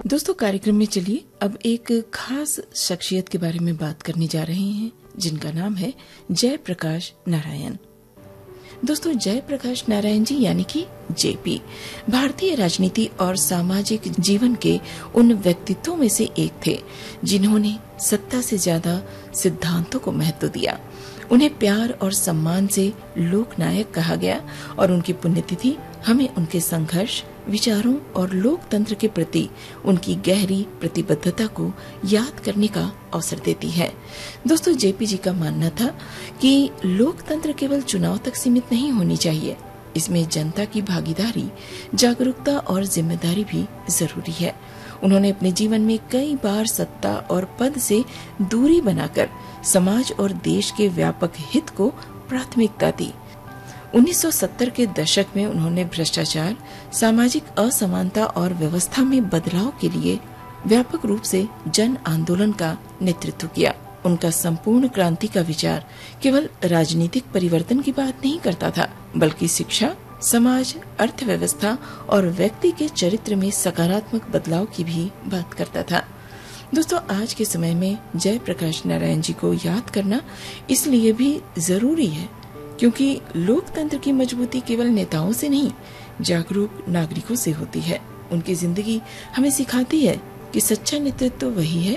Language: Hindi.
दोस्तों, कार्यक्रम में चलिए अब एक खास शख्सियत के बारे में बात करने जा रहे हैं, जिनका नाम है जयप्रकाश नारायण। दोस्तों, जयप्रकाश नारायण जी यानी कि जेपी भारतीय राजनीति और सामाजिक जीवन के उन व्यक्तित्वों में से एक थे जिन्होंने सत्ता से ज्यादा सिद्धांतों को महत्व दिया। उन्हें प्यार और सम्मान से लोकनायक कहा गया और उनकी पुण्यतिथि हमें उनके संघर्ष, विचारों और लोकतंत्र के प्रति उनकी गहरी प्रतिबद्धता को याद करने का अवसर देती है। दोस्तों, जेपी जी का मानना था कि लोकतंत्र केवल चुनाव तक सीमित नहीं होनी चाहिए, इसमें जनता की भागीदारी, जागरूकता और जिम्मेदारी भी जरूरी है। उन्होंने अपने जीवन में कई बार सत्ता और पद से दूरी बनाकर समाज और देश के व्यापक हित को प्राथमिकता दी। 1970 के दशक में उन्होंने भ्रष्टाचार, सामाजिक असमानता और व्यवस्था में बदलाव के लिए व्यापक रूप से जन आंदोलन का नेतृत्व किया। उनका संपूर्ण क्रांति का विचार केवल राजनीतिक परिवर्तन की बात नहीं करता था, बल्कि शिक्षा, समाज, अर्थव्यवस्था और व्यक्ति के चरित्र में सकारात्मक बदलाव की भी बात करता था। दोस्तों, आज के समय में जयप्रकाश नारायण जी को याद करना इसलिए भी जरूरी है क्योंकि लोकतंत्र की मजबूती केवल नेताओं से नहीं, जागरूक नागरिकों से होती है। उनकी जिंदगी हमें सिखाती है कि सच्चा नेतृत्व वही है